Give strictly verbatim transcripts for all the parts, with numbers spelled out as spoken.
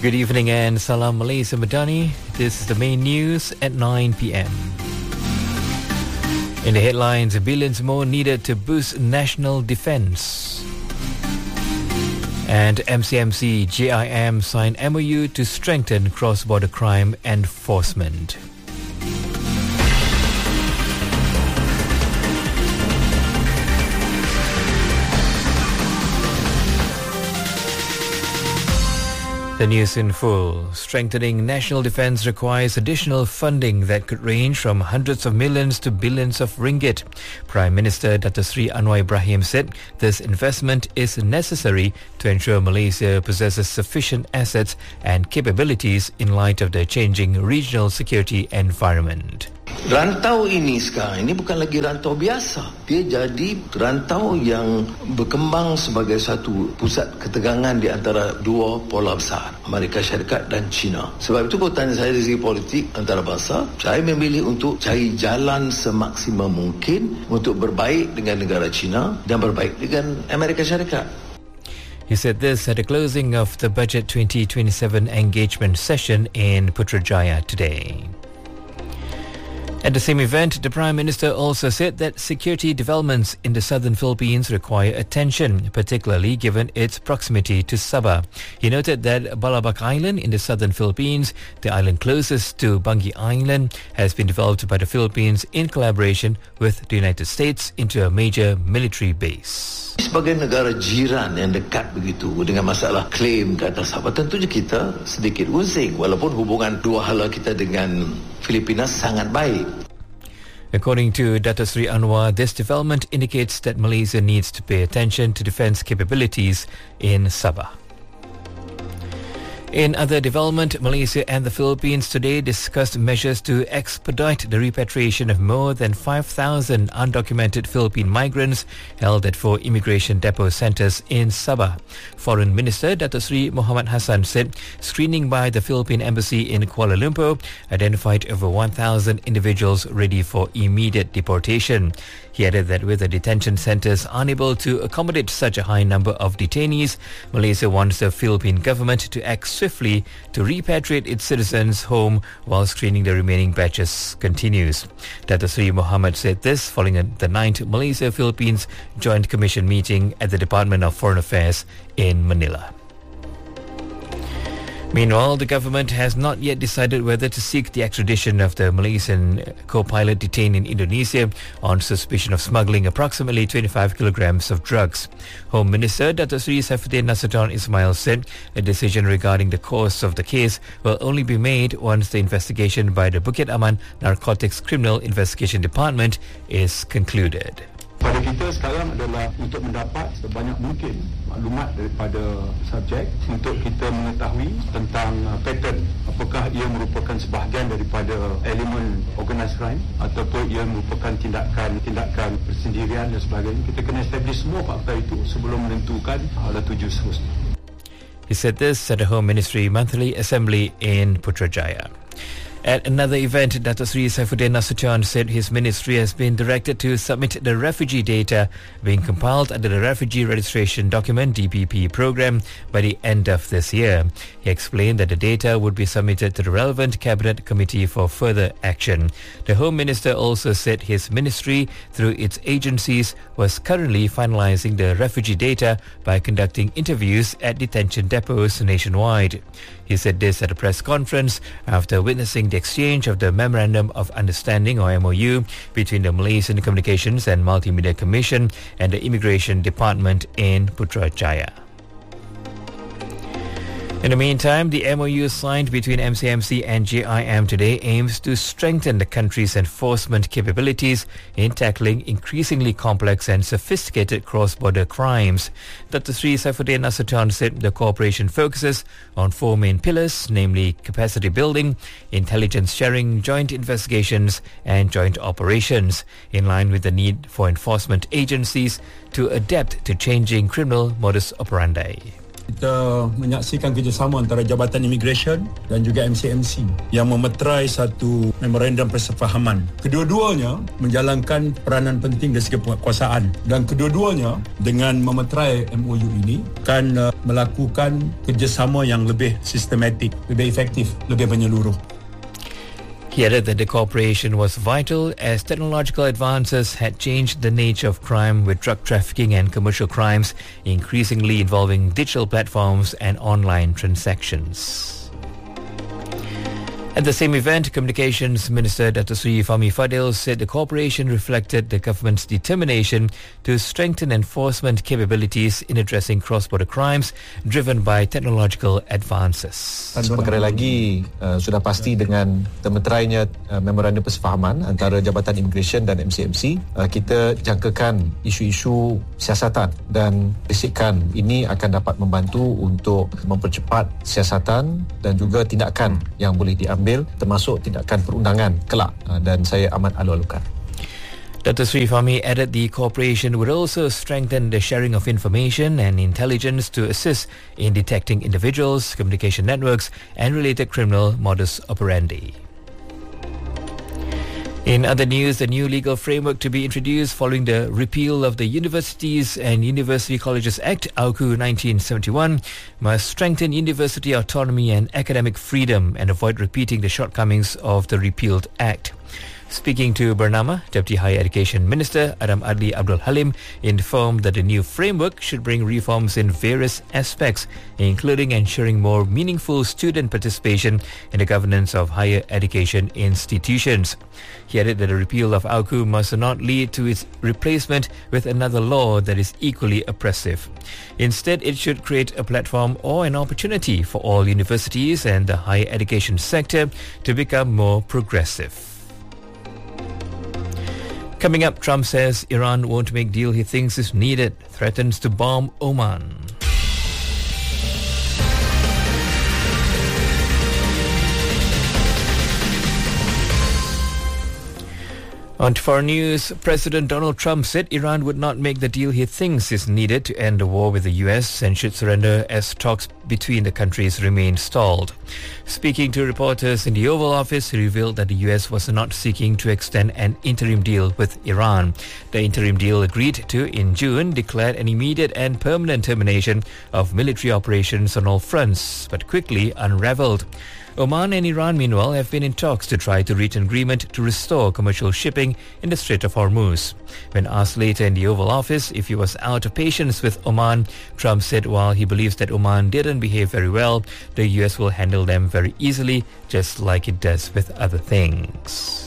Good evening and Salam Malaysia Madani. This is the main news at nine p.m. In the headlines, billions more needed to boost national defence. And M C M C J I M signed M O U to strengthen cross-border crime enforcement. The news in full. Strengthening national defence requires additional funding that could range from hundreds of millions to billions of ringgit. Prime Minister Dato Sri Anwar Ibrahim said this investment is necessary to ensure Malaysia possesses sufficient assets and capabilities in light of the changing regional security environment. Rantau ini sekarang ini bukan lagi rantau biasa. Dia jadi rantau yang berkembang sebagai satu pusat ketegangan di antara dua pola besar, Amerika Syarikat dan China. Sebab itu kalau tanya saya dari segi politik antarabangsa, saya memilih untuk cari jalan semaksimum mungkin untuk berbaik dengan negara China dan berbaik dengan Amerika Syarikat. He said this at the closing of the Budget twenty twenty-seven engagement session in Putrajaya today. At the same event, the Prime Minister also said that security developments in the southern Philippines require attention, particularly given its proximity to Sabah. He noted that Balabac Island in the southern Philippines, the island closest to Bangi Island, has been developed by the Philippines in collaboration with the United States into a major military base. Sebagai negara jiran yang dekat begitu dengan masalah klaim ke atas Sabah, tentunya kita sedikit pusing walaupun hubungan dua hala kita dengan Filipina sangat baik. According to Dato Sri Anwar, this development indicates that Malaysia needs to pay attention to defence capabilities in Sabah. In other development, Malaysia and the Philippines today discussed measures to expedite the repatriation of more than five thousand undocumented Philippine migrants held at four immigration depot centres in Sabah. Foreign Minister Dato Sri Muhammad Hassan said screening by the Philippine Embassy in Kuala Lumpur identified over one thousand individuals ready for immediate deportation. He added that with the detention centres unable to accommodate such a high number of detainees, Malaysia wants the Philippine government to act swiftly to repatriate its citizens home while screening the remaining batches continues. Dato Sri Muhammad said this following the ninth Malaysia-Philippines Joint Commission meeting at the Department of Foreign Affairs in Manila. Meanwhile, the government has not yet decided whether to seek the extradition of the Malaysian co-pilot detained in Indonesia on suspicion of smuggling approximately twenty-five kilograms of drugs. Home Minister Dato Sri Saifuddin Nasution Ismail said a decision regarding the course of the case will only be made once the investigation by the Bukit Aman Narcotics Criminal Investigation Department is concluded. Pada kita sekarang adalah untuk mendapat sebanyak mungkin maklumat daripada subjek untuk kita mengetahui tentang pattern, apakah ia merupakan sebahagian daripada elemen organised crime ataupun ia merupakan tindakan-tindakan persendirian dan sebagainya. Kita kena establish semua fakta itu sebelum menentukan hala tuju seterusnya. He said this at the Home Ministry Monthly Assembly in Putrajaya. At another event, Dato Sri Saifuddin Nasution said his ministry has been directed to submit the refugee data being compiled under the Refugee Registration Document D P P program by the end of this year. He explained that the data would be submitted to the relevant Cabinet Committee for further action. The Home Minister also said his ministry, through its agencies, was currently finalising the refugee data by conducting interviews at detention depots nationwide. He said this at a press conference after witnessing the exchange of the Memorandum of Understanding or M O U between the Malaysian Communications and Multimedia Commission and the Immigration Department in Putrajaya. In the meantime, the M O U signed between M C M C and J I M today aims to strengthen the country's enforcement capabilities in tackling increasingly complex and sophisticated cross-border crimes. Dato Sri Saifuddin Nasution said the cooperation focuses on four main pillars, namely capacity building, intelligence sharing, joint investigations and joint operations, in line with the need for enforcement agencies to adapt to changing criminal modus operandi. Kita menyaksikan kerjasama antara Jabatan Immigration dan juga M C M C yang memeterai satu memorandum persefahaman. Kedua-duanya menjalankan peranan penting dari segi penguasaan dan kedua-duanya dengan memeterai M O U ini akan uh, melakukan kerjasama yang lebih sistematik, lebih efektif, lebih menyeluruh. He added that the cooperation was vital as technological advances had changed the nature of crime, with drug trafficking and commercial crimes increasingly involving digital platforms and online transactions. At the same event, Communications Minister Dato Sri Fahmi Fadil said the cooperation reflected the government's determination to strengthen enforcement capabilities in addressing cross-border crimes driven by technological advances. Perkara lagi uh, sudah pasti dengan termeterainya uh, memorandum persefahaman antara Jabatan Immigration dan M C M C, uh, kita jangkakan isu-isu siasatan dan bisikan ini akan dapat membantu untuk mempercepat siasatan dan juga tindakan yang boleh diambil, termasuk tindakan perundangan kelak, dan saya amat alu-alukan. Dato Sri Fahmi added the cooperation would also strengthen the sharing of information and intelligence to assist in detecting individuals, communication networks and related criminal modus operandi. In other news, the new legal framework to be introduced following the repeal of the Universities and University Colleges Act, A U C U nineteen seventy-one, must strengthen university autonomy and academic freedom and avoid repeating the shortcomings of the repealed act. Speaking to Bernama, Deputy Higher Education Minister Adam Adli Abdul Halim informed that the new framework should bring reforms in various aspects, including ensuring more meaningful student participation in the governance of higher education institutions. He added that the repeal of A U C U must not lead to its replacement with another law that is equally oppressive. Instead, it should create a platform or an opportunity for all universities and the higher education sector to become more progressive. Coming up, Trump says Iran won't make deal he thinks is needed, threatens to bomb Oman. On to foreign news, President Donald Trump said Iran would not make the deal he thinks is needed to end the war with the U S and should surrender as talks between the countries remain stalled. Speaking to reporters in the Oval Office, he revealed that the U S was not seeking to extend an interim deal with Iran. The interim deal agreed to in June declared an immediate and permanent termination of military operations on all fronts, but quickly unraveled. Oman and Iran, meanwhile, have been in talks to try to reach an agreement to restore commercial shipping in the Strait of Hormuz. When asked later in the Oval Office if he was out of patience with Oman, Trump said while he believes that Oman didn't behave very well, the U S will handle them very easily, just like it does with other things.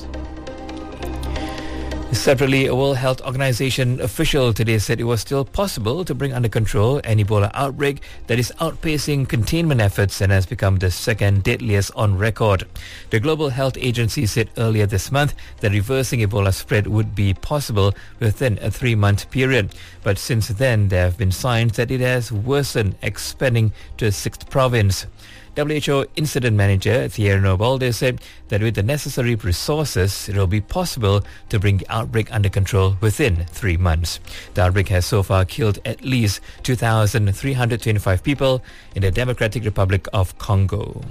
Separately, a World Health Organization official today said it was still possible to bring under control an Ebola outbreak that is outpacing containment efforts and has become the second deadliest on record. The Global Health Agency said earlier this month that reversing Ebola spread would be possible within a three-month period. But since then, there have been signs that it has worsened, expanding to a sixth province. W H O Incident Manager Thierry Nobalde said that with the necessary resources, it will be possible to bring the outbreak under control within three months. The outbreak has so far killed at least two thousand three hundred twenty-five people in the Democratic Republic of Congo.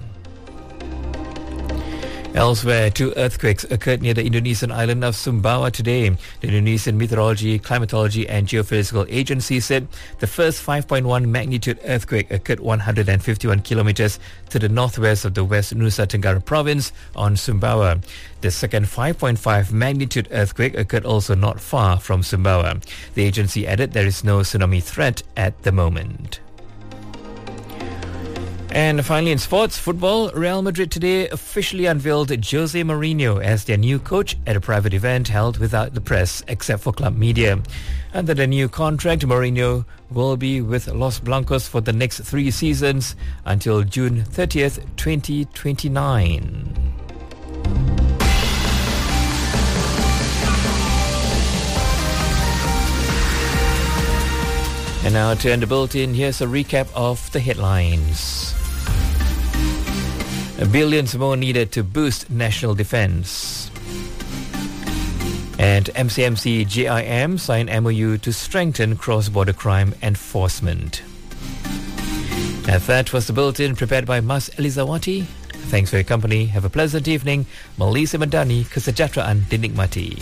Elsewhere, two earthquakes occurred near the Indonesian island of Sumbawa today. The Indonesian Meteorology, Climatology and Geophysical Agency said the first five point one magnitude earthquake occurred one hundred fifty-one kilometers to the northwest of the West Nusa Tenggara province on Sumbawa. The second five point five magnitude earthquake occurred also not far from Sumbawa. The agency added there is no tsunami threat at the moment. And finally in sports, football, Real Madrid today officially unveiled Jose Mourinho as their new coach at a private event held without the press except for club media. Under the new contract, Mourinho will be with Los Blancos for the next three seasons until June thirtieth, twenty twenty-nine. And now to end the bulletin, here's a recap of the headlines. Billions more needed to boost national defence. And M C M C J I M signed M O U to strengthen cross-border crime enforcement. And that was the bulletin prepared by Mas Elizawati. Thanks for your company. Have a pleasant evening. Melissa Mandani, kesejahteraan dinikmati.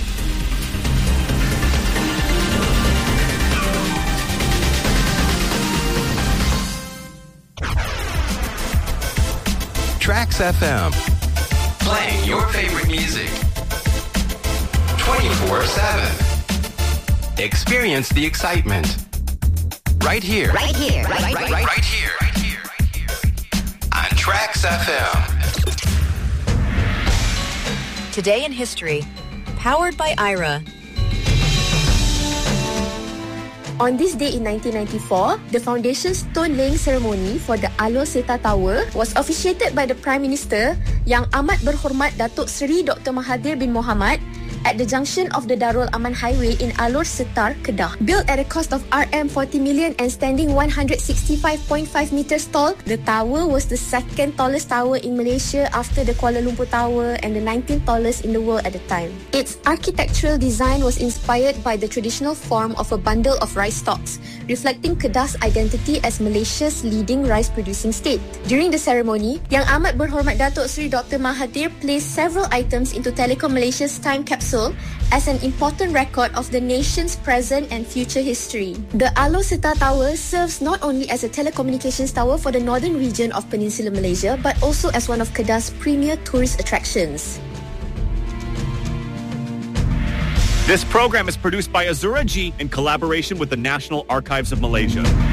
Tracks F M. Playing your favorite music. twenty-four seven. Experience the excitement. Right here. Right here. Right, right, right, right, right here. Right here. Right here. On Tracks F M. Today in History. Powered by I R A. On this day in nineteen ninety-four, the foundation stone-laying ceremony for the Alor Setar Tower was officiated by the Prime Minister Yang Amat Berhormat Datuk Seri Doktor Mahathir bin Mohamad at the junction of the Darul Aman Highway in Alor Setar, Kedah. Built at a cost of R M forty million and standing one hundred sixty-five point five meters tall, the tower was the second tallest tower in Malaysia after the Kuala Lumpur Tower and the nineteenth tallest in the world at the time. Its architectural design was inspired by the traditional form of a bundle of rice stalks, reflecting Kedah's identity as Malaysia's leading rice-producing state. During the ceremony, Yang Amat Berhormat Datuk Seri Doktor Mahathir placed several items into Telekom Malaysia's time capsule as an important record of the nation's present and future history. The Alor Setar Tower serves not only as a telecommunications tower for the northern region of Peninsular Malaysia, but also as one of Kedah's premier tourist attractions. This program is produced by Azura G in collaboration with the National Archives of Malaysia.